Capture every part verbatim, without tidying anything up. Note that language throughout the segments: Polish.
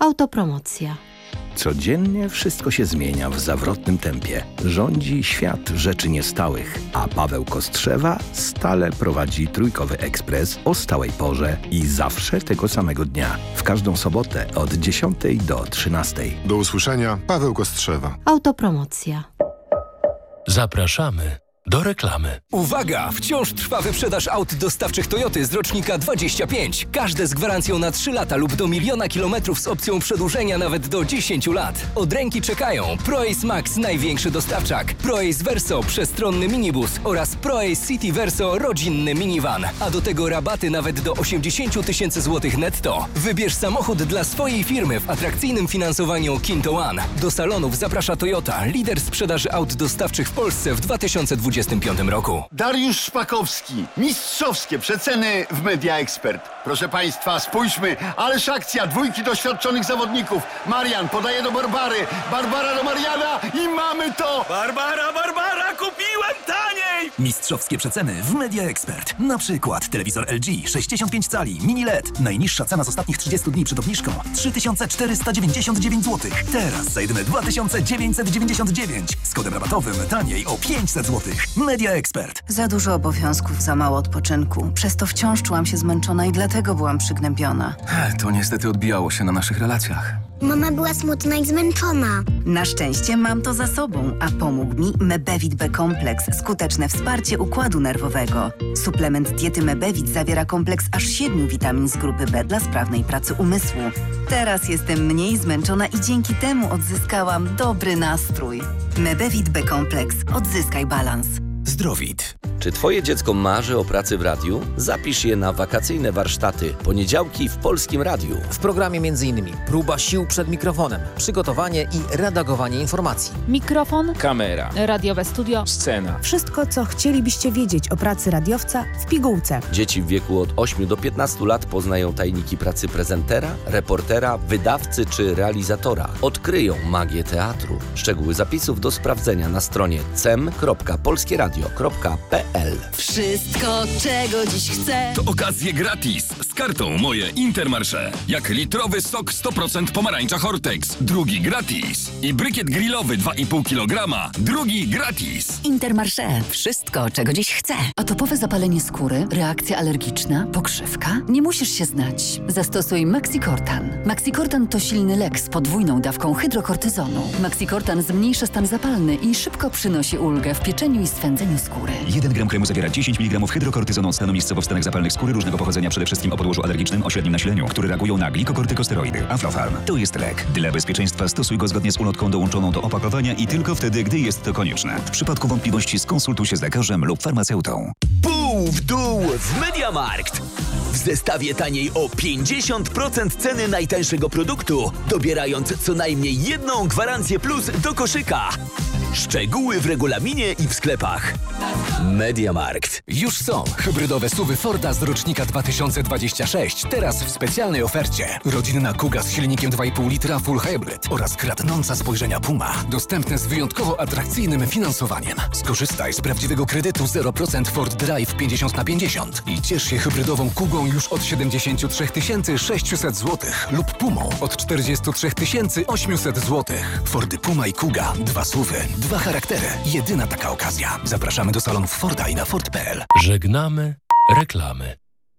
Autopromocja. Codziennie wszystko się zmienia w zawrotnym tempie. Rządzi świat rzeczy niestałych, a Paweł Kostrzewa stale prowadzi Trójkowy Ekspres o stałej porze i zawsze tego samego dnia. W każdą sobotę od dziesiątej do trzynastej. Do usłyszenia, Paweł Kostrzewa. Autopromocja. Zapraszamy do reklamy. Uwaga! Wciąż trwa wyprzedaż aut dostawczych Toyoty z rocznika dwadzieścia pięć. Każde z gwarancją na trzy lata lub do miliona kilometrów z opcją przedłużenia nawet do dziesięciu lat. Od ręki czekają ProAce Max, największy dostawczak, ProAce Verso, przestronny minibus oraz ProAce City Verso, rodzinny minivan. A do tego rabaty nawet do osiemdziesiąt tysięcy złotych netto. Wybierz samochód dla swojej firmy w atrakcyjnym finansowaniu Kinto One. Do salonów zaprasza Toyota, lider sprzedaży aut dostawczych w Polsce w dwa tysiące dwudziestym piątym roku. Dariusz Szpakowski. Mistrzowskie przeceny w Media Expert. Proszę Państwa, spójrzmy, ależ akcja, dwójki doświadczonych zawodników. Marian podaje do Barbary, Barbara do Mariana i mamy to! Barbara, Barbara, kupiłem taniej! Mistrzowskie przeceny w Media Expert. Na przykład telewizor L G sześćdziesiąt pięć cali, mini L E D. Najniższa cena z ostatnich trzydziestu dni przed obniżką trzy tysiące czterysta dziewięćdziesiąt dziewięć złotych. Teraz za jedyne dwa tysiące dziewięćset dziewięćdziesiąt dziewięć. Z kodem rabatowym taniej o pięćset złotych. Media Expert. Za dużo obowiązków, za mało odpoczynku. Przez to wciąż czułam się zmęczona i dlatego byłam przygnębiona. To niestety odbijało się na naszych relacjach. Mama była smutna i zmęczona. Na szczęście mam to za sobą, a pomógł mi Mebevit B Kompleks. Skuteczne wsparcie układu nerwowego. Suplement diety Mebevit zawiera kompleks aż siedmiu witamin z grupy B dla sprawnej pracy umysłu. Teraz jestem mniej zmęczona i dzięki temu odzyskałam dobry nastrój. Mebevit B Kompleks. Odzyskaj balans. Zdrowit. Czy twoje dziecko marzy o pracy w radiu? Zapisz je na wakacyjne warsztaty poniedziałki w Polskim Radiu. W programie m.in. próba sił przed mikrofonem, przygotowanie i redagowanie informacji. Mikrofon, kamera, radiowe studio, scena. Wszystko, co chcielibyście wiedzieć o pracy radiowca w pigułce. Dzieci w wieku od ośmiu do piętnastu lat poznają tajniki pracy prezentera, reportera, wydawcy czy realizatora. Odkryją magię teatru. Szczegóły zapisów do sprawdzenia na stronie cem kropka polskie radio kropka p l. Wszystko, czego dziś chcę. To okazje gratis z kartą Moje Intermarché. Jak litrowy sok sto procent pomarańcza Hortex. Drugi gratis. I brykiet grillowy dwa i pół kilograma. Drugi gratis. Intermarché. Wszystko, czego dziś chcę. Atopowe zapalenie skóry, reakcja alergiczna, pokrzywka. Nie musisz się znać. Zastosuj Maxicortan. Maxicortan to silny lek z podwójną dawką hydrokortyzonu. Maxicortan zmniejsza stan zapalny i szybko przynosi ulgę w pieczeniu i swędzeniu skóry. jeden gram kremu zawiera dziesięć miligramów hydrokortyzonu od stanu miejscowo w stanach zapalnych skóry różnego pochodzenia, przede wszystkim o podłożu alergicznym o średnim nasileniu, które reagują na glikokortykosteroidy. Aflofarm to jest lek. Dla bezpieczeństwa stosuj go zgodnie z ulotką dołączoną do opakowania i tylko wtedy, gdy jest to konieczne. W przypadku wątpliwości skonsultuj się z lekarzem lub farmaceutą. Pół w dół w MediaMarkt. W zestawie taniej o pięćdziesiąt procent ceny najtańszego produktu, dobierając co najmniej jedną gwarancję plus do koszyka. Szczegóły w regulaminie i w sklepach. MediaMarkt. Już są hybrydowe suwy Forda z rocznika dwa tysiące dwudziestego szóstego. Teraz w specjalnej ofercie. Rodzinna Kuga z silnikiem dwa i pół litra Full Hybrid oraz kradnąca spojrzenia Puma. Dostępne z wyjątkowo atrakcyjnym finansowaniem. Skorzystaj z prawdziwego kredytu zero procent Ford Drive pięćdziesiąt na pięćdziesiąt i ciesz się hybrydową Kugą już od siedemdziesiąt trzy tysiące sześćset złotych lub Pumą od czterdzieści trzy tysiące osiemset złotych. Fordy Puma i Kuga. Dwa suwy. Dwa charaktery. Jedyna taka okazja. Zapraszamy do salonów Forda i na Ford kropka p l. Żegnamy reklamy.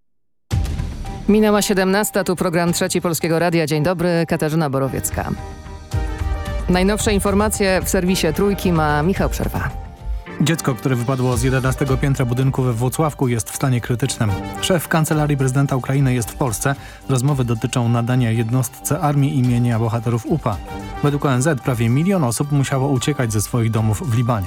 Minęła siedemnasta, tu program Trzeci Polskiego Radia. Dzień dobry, Katarzyna Borowiecka. Najnowsze informacje w serwisie Trójki ma Michał Przerwa. Dziecko, które wypadło z jedenastego piętra budynku we Włocławku, jest w stanie krytycznym. Szef Kancelarii Prezydenta Ukrainy jest w Polsce. Rozmowy dotyczą nadania jednostce armii imienia bohaterów U P A. Według O N Z prawie milion osób musiało uciekać ze swoich domów w Libanie.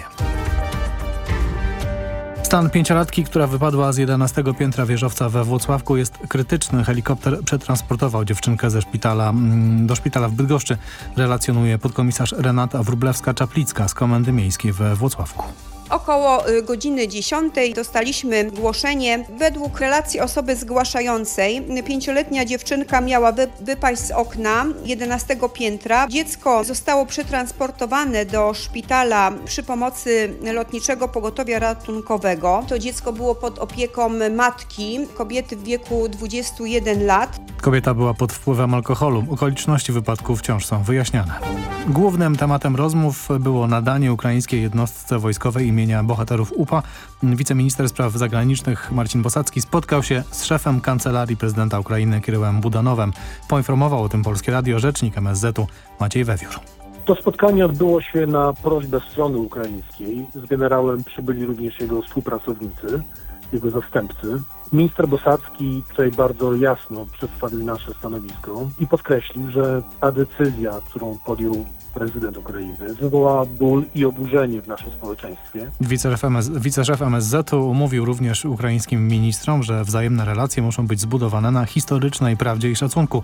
Stan pięciolatki, która wypadła z jedenastego piętra wieżowca we Włocławku, jest krytyczny. Helikopter przetransportował dziewczynkę ze szpitala do szpitala w Bydgoszczy, relacjonuje podkomisarz Renata Wróblewska-Czaplicka z Komendy Miejskiej we Włocławku. Około godziny dziesiątej dostaliśmy zgłoszenie. Według relacji osoby zgłaszającej pięcioletnia dziewczynka miała wy, wypaść z okna jedenastego piętra. Dziecko zostało przetransportowane do szpitala przy pomocy Lotniczego Pogotowia Ratunkowego. To dziecko było pod opieką matki, kobiety w wieku dwudziestu jeden lat. Kobieta była pod wpływem alkoholu. Okoliczności wypadku wciąż są wyjaśniane. Głównym tematem rozmów było nadanie ukraińskiej jednostce wojskowej imienia bohaterów U P A. Wiceminister spraw zagranicznych Marcin Bosacki spotkał się z szefem Kancelarii Prezydenta Ukrainy Kiryłem Budanowem. Poinformował o tym Polskie Radio rzecznik M S Z-u Maciej Wewiór. To spotkanie odbyło się na prośbę strony ukraińskiej. Z generałem przybyli również jego współpracownicy, jego zastępcy. Minister Bosacki tutaj bardzo jasno przedstawił nasze stanowisko i podkreślił, że ta decyzja, którą podjął prezydent Ukrainy, wywołała ból i oburzenie w naszym społeczeństwie. Wiceszef M S, wiceszef M S Z-u mówił również ukraińskim ministrom, że wzajemne relacje muszą być zbudowane na historycznej prawdzie i szacunku.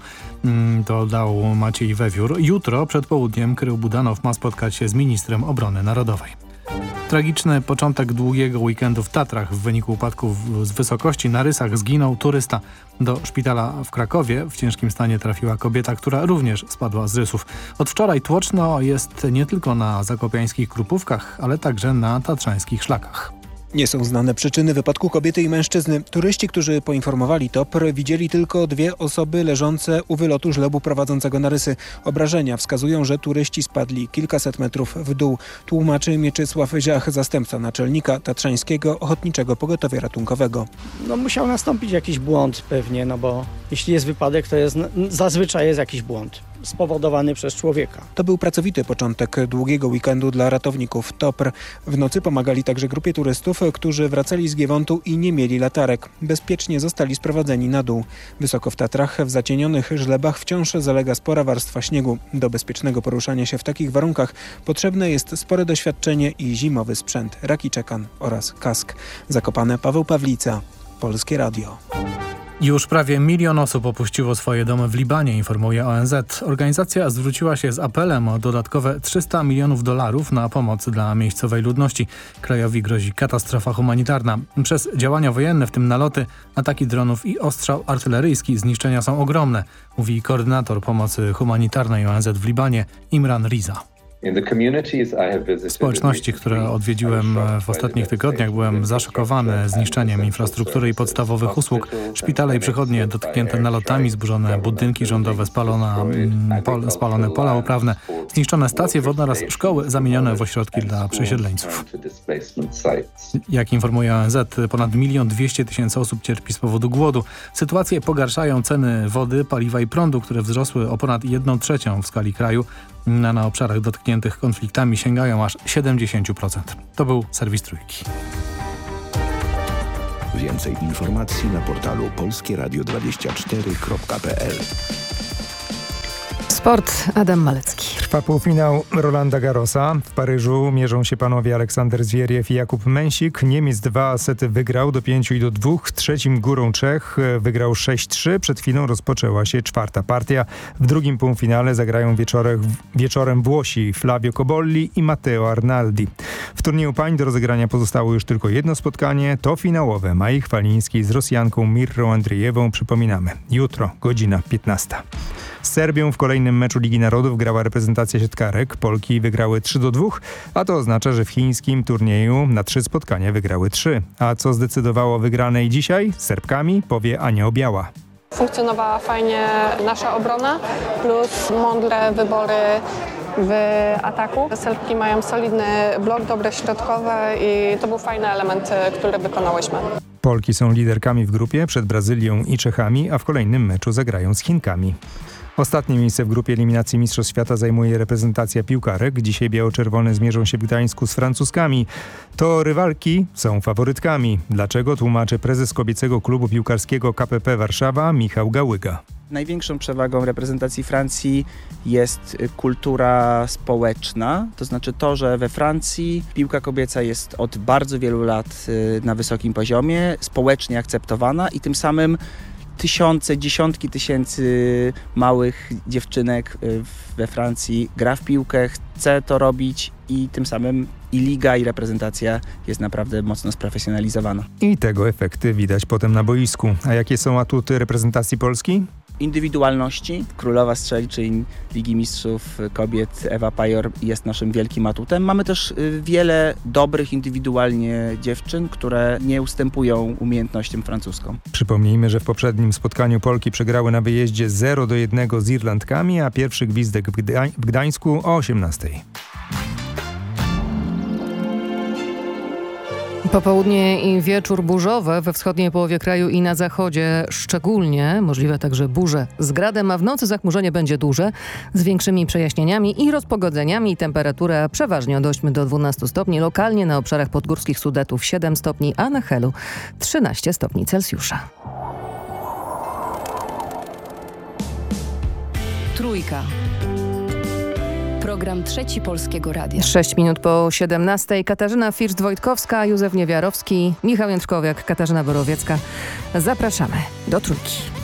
Dodał Maciej Wewiór. Jutro przed południem Kirył Budanow ma spotkać się z ministrem obrony narodowej. Tragiczny początek długiego weekendu w Tatrach. W wyniku upadku z wysokości na Rysach zginął turysta. Do szpitala w Krakowie w ciężkim stanie trafiła kobieta, która również spadła z Rysów. Od wczoraj tłoczno jest nie tylko na zakopiańskich Krupówkach, ale także na tatrzańskich szlakach. Nie są znane przyczyny wypadku kobiety i mężczyzny. Turyści, którzy poinformowali T O P R, widzieli tylko dwie osoby leżące u wylotu żlebu prowadzącego na Rysy. Obrażenia wskazują, że turyści spadli kilkaset metrów w dół. Tłumaczy Mieczysław Ziach, zastępca naczelnika Tatrzańskiego Ochotniczego Pogotowia Ratunkowego. No musiał nastąpić jakiś błąd pewnie, no bo jeśli jest wypadek, to jest zazwyczaj jest jakiś błąd spowodowany przez człowieka. To był pracowity początek długiego weekendu dla ratowników T O P R. W nocy pomagali także grupie turystów, którzy wracali z Giewontu i nie mieli latarek. Bezpiecznie zostali sprowadzeni na dół. Wysoko w Tatrach, w zacienionych żlebach wciąż zalega spora warstwa śniegu. Do bezpiecznego poruszania się w takich warunkach potrzebne jest spore doświadczenie i zimowy sprzęt, raki czekan oraz kask. Zakopane, Paweł Pawlica, Polskie Radio. Już prawie milion osób opuściło swoje domy w Libanie, informuje O N Z. Organizacja zwróciła się z apelem o dodatkowe trzysta milionów dolarów na pomoc dla miejscowej ludności. Krajowi grozi katastrofa humanitarna. Przez działania wojenne, w tym naloty, ataki dronów i ostrzał artyleryjski, zniszczenia są ogromne, mówi koordynator pomocy humanitarnej O N Z w Libanie Imran Riza. W społeczności, które odwiedziłem w ostatnich tygodniach, byłem zaszokowany zniszczeniem infrastruktury i podstawowych usług. Szpitale i przychodnie dotknięte nalotami, zburzone budynki rządowe, spalona, pol, spalone pola uprawne, zniszczone stacje wodne oraz szkoły zamienione w ośrodki dla przesiedleńców. Jak informuje O N Z, ponad milion dwieście tysięcy osób cierpi z powodu głodu. Sytuację pogarszają ceny wody, paliwa i prądu, które wzrosły o ponad jedną trzecią w skali kraju. Na, na obszarach dotkniętych konfliktami sięgają aż siedemdziesiąt procent. To był serwis Trójki. Więcej informacji na portalu polskie radio dwadzieścia cztery kropka p l. Sport, Adam Malecki. Trwa półfinał Rolanda Garrosa. W Paryżu mierzą się panowie Aleksander Zwieriew i Jakub Mensik. Niemiec dwa sety wygrał do pięciu i do dwóch. Trzecim górą Czech wygrał sześć trzy. Przed chwilą rozpoczęła się czwarta partia. W drugim półfinale zagrają wieczorem, wieczorem Włosi Flavio Cobolli i Matteo Arnaldi. W turnieju pań do rozegrania pozostało już tylko jedno spotkanie. To finałowe Mai Chwalińskiej z Rosjanką Mirrą Andrzejewą. Przypominamy, jutro godzina piętnasta. Z Serbią w kolejnym meczu Ligi Narodów grała reprezentacja siatkarek. Polki wygrały trzy do dwóch, a to oznacza, że w chińskim turnieju na trzy spotkania wygrały trzy. A co zdecydowało o wygranej dzisiaj z Serbkami, powie Ania Obiała. Funkcjonowała fajnie nasza obrona, plus mądre wybory w ataku. Serbki mają solidny blok, dobre środkowe i to był fajny element, który wykonałyśmy. Polki są liderkami w grupie przed Brazylią i Czechami, a w kolejnym meczu zagrają z Chinkami. Ostatnie miejsce w grupie eliminacji Mistrzostw Świata zajmuje reprezentacja piłkarek. Dzisiaj biało-czerwone zmierzą się w Gdańsku z Francuzkami. To rywalki są faworytkami. Dlaczego, tłumaczy prezes kobiecego klubu piłkarskiego K P P Warszawa Michał Gałyga. Największą przewagą reprezentacji Francji jest kultura społeczna, to znaczy to, że we Francji piłka kobieca jest od bardzo wielu lat na wysokim poziomie, społecznie akceptowana i tym samym tysiące, dziesiątki tysięcy małych dziewczynek we Francji gra w piłkę, chce to robić i tym samym i liga, i reprezentacja jest naprawdę mocno sprofesjonalizowana. I tego efekty widać potem na boisku. A jakie są atuty reprezentacji Polski? Indywidualności. Królowa strzelczyń Ligi Mistrzów Kobiet Ewa Pajor jest naszym wielkim atutem. Mamy też wiele dobrych indywidualnie dziewczyn, które nie ustępują umiejętnościom francuskom. Przypomnijmy, że w poprzednim spotkaniu Polki przegrały na wyjeździe zero do jednego z Irlandkami, a pierwszy gwizdek w, Gdań- w Gdańsku o osiemnastej. Popołudnie i wieczór burzowe we wschodniej połowie kraju i na zachodzie szczególnie, możliwe także burze z gradem, a w nocy zachmurzenie będzie duże z większymi przejaśnieniami i rozpogodzeniami. Temperatura przeważnie od ośmiu do dwunastu stopni, lokalnie na obszarach podgórskich Sudetów siedem stopni, a na Helu trzynaście stopni Celsjusza. Trójka. Program Trzeci Polskiego Radia. Sześć minut po siedemnastej. Katarzyna First-Wojtkowska, Józef Niewiarowski, Michał Jędrkowiak, Katarzyna Borowiecka. Zapraszamy do Trójki.